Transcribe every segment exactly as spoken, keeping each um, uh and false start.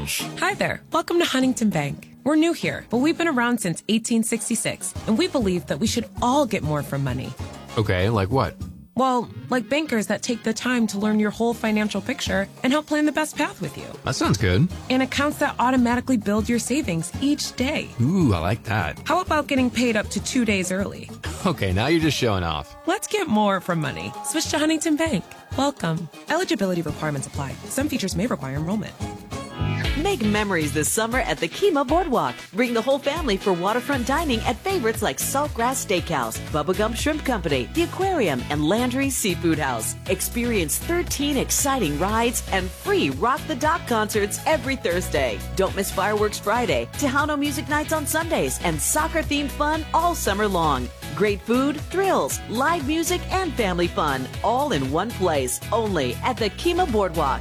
Orange. Hi there. Welcome to Huntington Bank. We're new here, but we've been around since eighteen sixty-six, and we believe that we should all get more from money. Okay, like what? Well, like bankers that take the time to learn your whole financial picture and help plan the best path with you. That sounds good. And accounts that automatically build your savings each day. Ooh, I like that. How about getting paid up to two days early? Okay, now you're just showing off. Let's get more from money. Switch to Huntington Bank. Welcome. Eligibility requirements apply. Some features may require enrollment. Make memories this summer at the Kemah Boardwalk. Bring the whole family for waterfront dining at favorites like Saltgrass Steakhouse, Bubba Gump Shrimp Company, The Aquarium, and Landry Seafood House. Experience thirteen exciting rides and free Rock the Dock concerts every Thursday. Don't miss Fireworks Friday, Tejano Music Nights on Sundays, and soccer-themed fun all summer long. Great food, thrills, live music, and family fun, all in one place, only at the Kemah Boardwalk.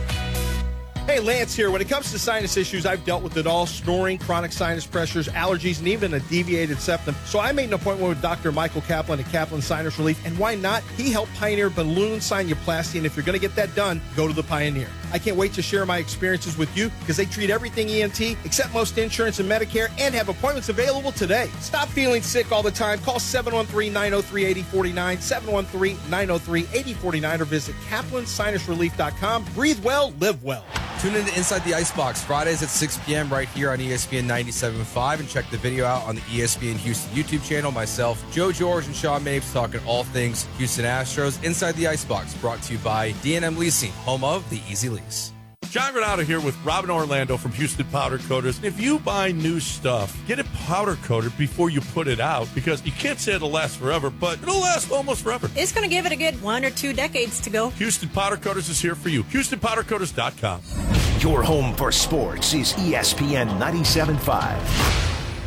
Hey, Lance here. When it comes to sinus issues, I've dealt with it all: snoring, chronic sinus pressures, allergies, and even a deviated septum. So I made an appointment with Doctor Michael Kaplan at Kaplan Sinus Relief. And why not? He helped pioneer balloon sinuplasty. And if you're going to get that done, go to the Pioneer. I can't wait to share my experiences with you because they treat everything E N T, accept most insurance and Medicare, and have appointments available today. Stop feeling sick all the time. Call seven one three, nine oh three, eight oh four nine, seven one three, nine oh three, eight oh four nine, or visit kaplan sinus relief dot com. Breathe well, live well. Tune in to Inside the Icebox Fridays at six p.m. right here on E S P N ninety-seven point five, and check the video out on the E S P N Houston YouTube channel. Myself, Joe George, and Sean Mapes talking all things Houston Astros. Inside the Icebox brought to you by D and M Leasing, home of the Easy Lease. John Granado here with Robin Orlando from Houston Powder Coaters. If you buy new stuff, get it powder coated before you put it out, because you can't say it'll last forever, but it'll last almost forever. It's going to give it a good one or two decades to go. Houston Powder Coaters is here for you. Houston Powder Coaters dot com. Your home for sports is E S P N ninety-seven point five.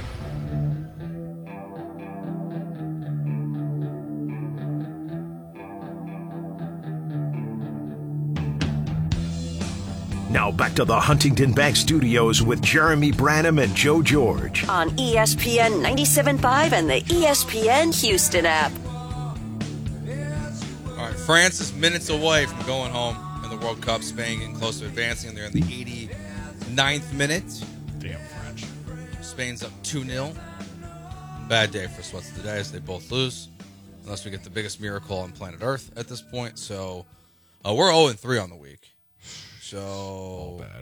Now back to the Huntington Bank Studios with Jeremy Branham and Joe George. On E S P N ninety-seven point five and the E S P N Houston app. All right, France is minutes away from going home in the World Cup. Spain getting close to advancing. They're in the eighty-ninth minute. Damn French. Spain's up two nil. Bad day for Sweats today as they both lose. Unless we get the biggest miracle on planet Earth at this point. So uh, we're oh and three on the week. So all bad.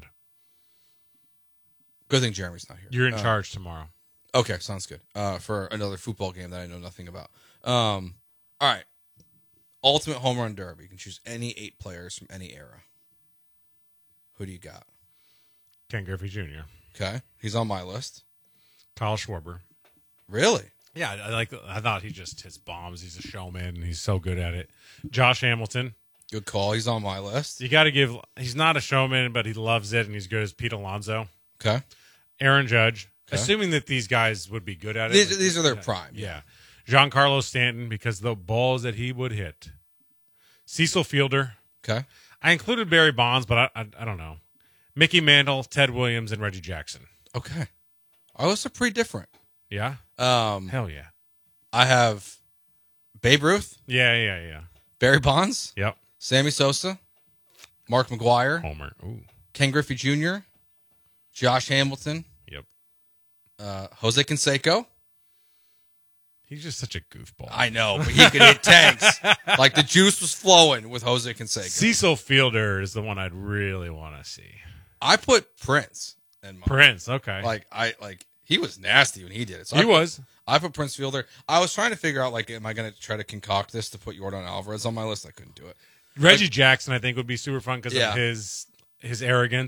Good thing Jeremy's not here. You're in uh, charge tomorrow. Okay, sounds good. Uh, for another football game that I know nothing about. Um, all right. Ultimate Home Run Derby. You can choose any eight players from any era. Who do you got? Ken Griffey Junior Okay, he's on my list. Kyle Schwarber. Really? Yeah, I like. I thought he just hits bombs. He's a showman. He's so good at it. Josh Hamilton. Good call. He's on my list. You got to give. He's not a showman, but he loves it, and he's good as Pete Alonso. Okay. Aaron Judge. Okay. Assuming that these guys would be good at it. These, these are their yeah, prime. Yeah. Giancarlo Stanton, because the balls that he would hit. Cecil Fielder. Okay. I included Barry Bonds, but I, I, I don't know. Mickey Mantle, Ted Williams, and Reggie Jackson. Okay. Our lists are pretty different. Yeah? Um, Hell yeah. I have Babe Ruth. Yeah, yeah, yeah. Barry Bonds. Yep. Sammy Sosa. Mark McGwire. Homer. Ooh. Ken Griffey Junior Josh Hamilton. Yep. Uh, Jose Canseco. He's just such a goofball. I know, but he could hit tanks. Like the juice was flowing with Jose Canseco. Cecil Fielder is the one I'd really want to see. I put Prince in mine. Prince, okay. Like I like he was nasty when he did it. So he I put, was. I put Prince Fielder. I was trying to figure out like, am I going to try to concoct this to put Yordan Alvarez on my list? I couldn't do it. Reggie like, Jackson, I think, would be super fun because yeah. of his his arrogance.